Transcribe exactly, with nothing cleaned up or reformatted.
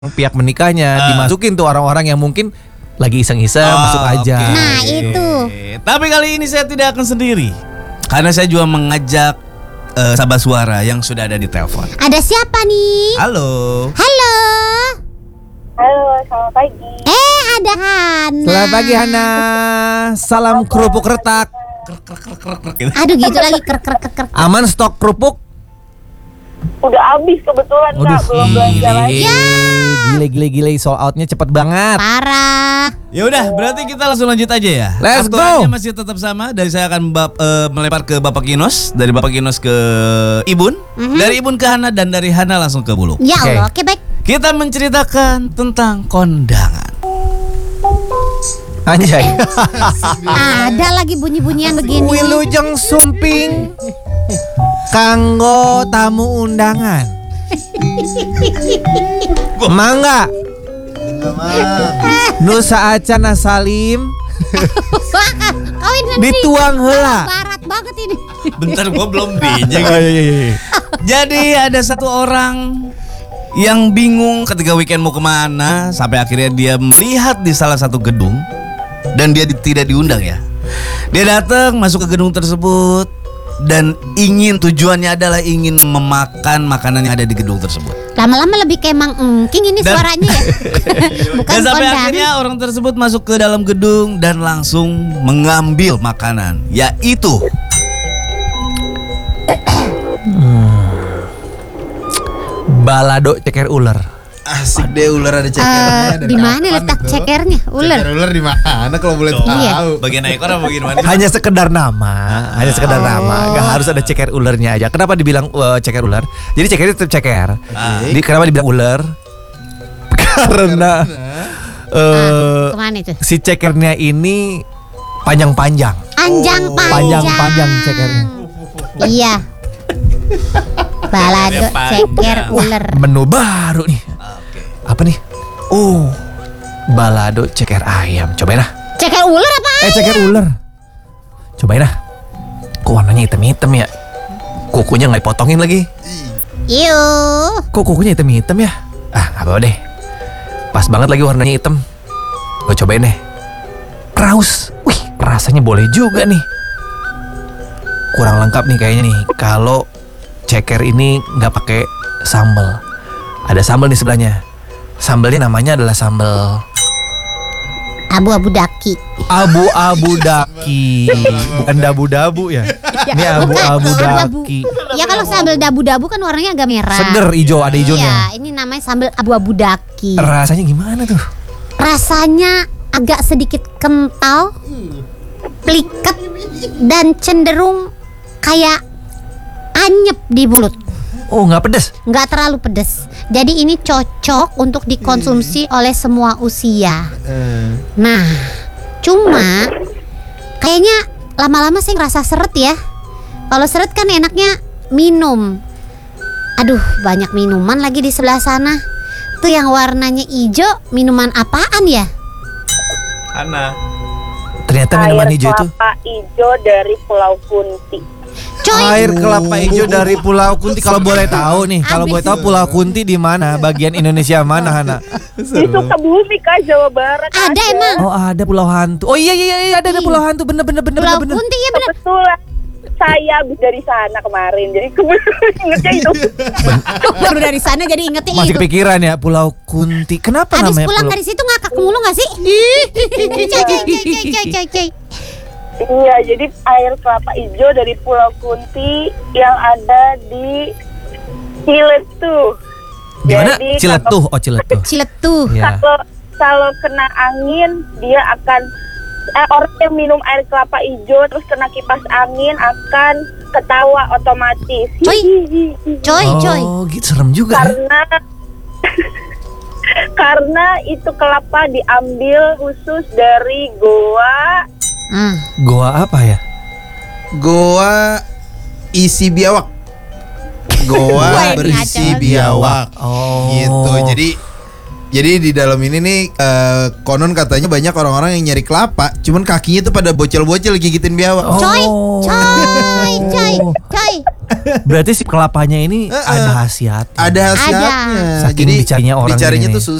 pihak menikahnya uh. dimasukin tuh orang-orang yang mungkin lagi iseng-iseng oh, masuk aja. Okay. Nah itu. Tapi kali ini saya tidak akan sendiri, karena saya juga mengajak uh, sahabat suara yang sudah ada di telepon. Ada siapa nih? Halo. Halo. Halo, selamat pagi. Eh, ada Hana. Selamat pagi Hana. Salam kerupuk retak. Aduh gitu lagi ker ker ker ker. Aman stok kerupuk? Udah habis kebetulan Kak, belum belanja lagi. Ya. Gile gile gile sold outnya cepet banget. Parah. Ya udah, berarti kita langsung lanjut aja ya. Let's Aturannya go. masih tetap sama. Dari saya akan bap, uh, melempar ke Bapak Kinos, dari Bapak Kinos ke Ibun, Mm-hmm. dari Ibun ke Hana, dan dari Hana langsung ke Bulu. Ya Allah, oke Oke. baik. Kita menceritakan tentang kondangan. Anjay. Ada lagi bunyi-bunyian begini. Wilujeng sumping kanggo tamu undangan. Mangga. Nusa acana salim Kawin nanti. dituang heula. Barat banget ini. Bentar, gua belum bijak. Jadi ada satu orang yang bingung ketika weekend mau kemana, sampai akhirnya dia melihat di salah satu gedung dan dia di, tidak diundang ya. Dia datang masuk ke gedung tersebut dan ingin tujuannya adalah ingin memakan makanan yang ada di gedung tersebut. Lama-lama lebih kayak Mang Engking ini Dan- suaranya ya. Bukan Dan sampai kondangan. akhirnya orang tersebut masuk ke dalam gedung dan langsung mengambil makanan, yaitu Balado ceker ular. Asik deh, ular ada cekernya. Eh, di mana letak cekernya? Ular. Ceker ular di mana kalau boleh Iya. tahu? bagian ekor apa bagian mana? Hanya sekedar nama, hanya sekedar nama, nggak harus ada ceker ularnya aja. Kenapa dibilang uh, ceker ular? Jadi ceker itu tetap ceker. Jadi kenapa dibilang ular? Karena eh, Kemana itu? si cekernya ini panjang-panjang, Anjang panjang. panjang-panjang cekernya. Iya. Balado ceker ular. Menu baru nih. Apa nih? Oh, balado ceker ayam. Cobain lah. Ceker ular apa? Eh ceker ular. Cobain lah. Kok warnanya hitam-hitam ya? Kukunya nggak dipotongin lagi. Iyo. Kok kukunya hitam-hitam ya? Ah, nggak apa-apa deh. Pas banget lagi warnanya hitam. Gue cobain deh. Kraus. Wih, rasanya boleh juga nih. Kurang lengkap nih kayaknya nih. Kalau ceker ini nggak pakai sambal. Ada sambal di sebelahnya. Sambalnya namanya adalah sambal Abu-abu daki. abu-abu daki. Bukan dabu-dabu ya. Ini abu-abu Abu-abu. daki. Ya kalau sambal dabu-dabu kan warnanya agak merah. Seger hijau, ada hijaunya. Iya, ini namanya sambal abu-abu daki. Rasanya gimana tuh? Rasanya agak sedikit kental, pliket, dan cenderung kayak anyep di mulut. Oh, nggak pedas. Nggak terlalu pedes. Jadi ini cocok untuk dikonsumsi oleh semua usia. Nah, cuma kayaknya lama-lama saya ngerasa seret ya. Kalau seret kan enaknya minum. Aduh, banyak minuman lagi di sebelah sana. Tuh yang warnanya hijau, minuman apaan ya? Hana. Ternyata minuman Air hijau itu kelapa hijau dari Pulau Kunti. Coy, air kelapa hijau dari Pulau Kunti. Kalau boleh tahu nih, kalau boleh tahu Pulau Kunti di mana? Bagian Indonesia mana, Hana? Di Sukabumi Kak, Jawa Barat. ada emang. Oh, ada Pulau Hantu. Oh iya iya iya, ada ada Pulau Hantu. Bener bener bener Pulau bener. Kunti ya benar. Kebetulan saya habis dari sana kemarin, jadi kebetulan ingetnya itu. Baru dari sana jadi ingetnya Masih itu. kepikiran ya Pulau Kunti. Kenapa Habis namanya pulang Pulau? dari situ ngakak mulu nggak sih? Coy, coy, coy, coy, coy, coy. Iya, jadi air kelapa hijau dari Pulau Kunti yang ada di Ciletuh. Di mana? Jadi Ciletuh. Oh, Ciletuh. Ciletuh. Ya. Kalau kalau kena angin dia akan eh, orang yang minum air kelapa hijau terus kena kipas angin akan ketawa otomatis. Coy. Coy, coy. Oh, gitu serem juga ya. Karena karena itu kelapa diambil khusus dari goa. Ah, Goa apa ya? Goa isi biawak. Wah, Goa ini berisi ada. biawak. Oh. Gitu. Jadi Jadi di dalam ini nih eh, konon katanya banyak orang-orang yang nyari kelapa, cuman kakinya tuh pada bocel-bocel gigitin biawak. Oh. Coy, coy, coy, coy. Berarti si kelapanya ini Eh, eh. ada khasiat. Ada khasiatnya. Saking dicarinya orang dicarinya ini. tuh